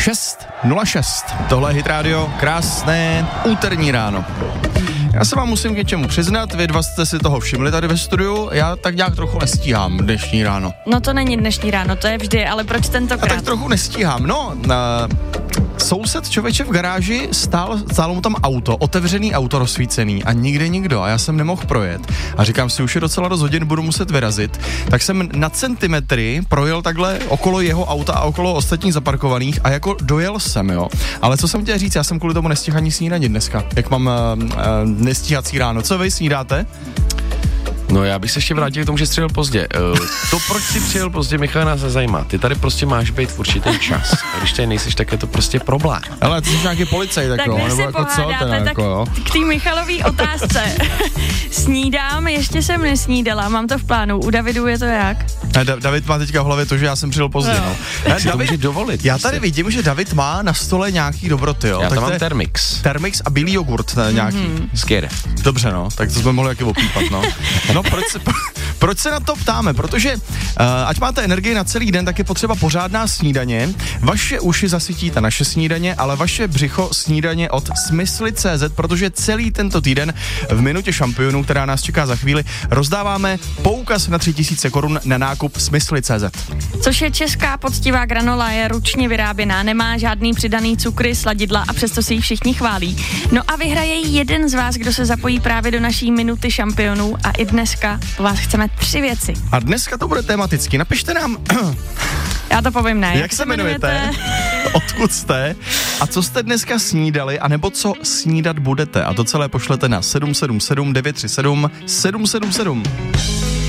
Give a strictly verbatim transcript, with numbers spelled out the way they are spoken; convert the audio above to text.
šest nula šest. Tohle je Hit Radio, krásné úterní ráno. Já se vám musím k něčemu přiznat, vy dva jste si toho všimli tady ve studiu, já tak nějak trochu nestíhám dnešní ráno. No to není dnešní ráno, to je vždy, ale proč tentokrát? Já tak trochu nestíhám, no, na, soused člověče v garáži stál, stálo mu tam auto, otevřený auto rozsvícený a nikde nikdo a já jsem nemohl projet. A říkám si, už je docela dost hodin, budu muset vyrazit, tak jsem na centimetry projel takhle okolo jeho auta a okolo ostatních zaparkovaných a jako dojel jsem, jo. Ale co jsem chtěl říct, já jsem kvůli tomu nestihl ani snídani dneska, jak mám uh, uh, nestíhací ráno. Co vy snídáte? No já bych se ještě vrátil k tomu, že jsi přijel pozdě. Uh, to, proč jsi přijel pozdě, Michal, nás zajímá. Ty tady prostě máš být v určitý čas. A když tady nejseš, tak je to prostě problém. Ale ty jsi nějaký policaj, tak, tak jo, nebo jako co ten, tak jako jo. K té Michalový otázce. Snídám, ještě jsem nesnídala, mám to v plánu. U Davidu je to jak? Da- David má teďka v hlavě to, že já jsem přijel pozdě, no. no. Ne, David, to dovolit. Já tady prostě vidím, že David má na stole nějaký dobroty, jo. Já tak tam mám je Thermix. Thermix a bílý jogurt ne, nějaký. Mm-hmm. Skvěle. Dobře, no, tak to jsme mohli taky opípat, no. No, proč se, proč se na to ptáme? Protože uh, ať máte energii na celý den, tak je potřeba pořádná snídaně. Vaše uši zasytíte naše snídaně, ale vaše břicho snídaně od smysly tečka cé zet, protože celý tento týden v minutě šampionů, která nás čeká za chvíli, rozdáváme poukaz na tři tisíce korun na nákup smysly tečka cé zet. Což je česká poctivá granola, je ručně vyráběná, nemá žádný přidaný cukry, sladidla a přesto si ji všichni chválí. No a vyhraje jeden z vás, kdo se zapojí právě do naší minuty šampionů a i dneska po vás chceme tři věci. A dneska to bude tematicky. Napište nám... Já to povím, ne. Jak, Jak se jmenujete? jmenujete? Odkud jste? A co jste dneska snídali? A nebo co snídat budete? A to celé pošlete na sedm sedm sedm devět tři sedm sedm sedm sedm.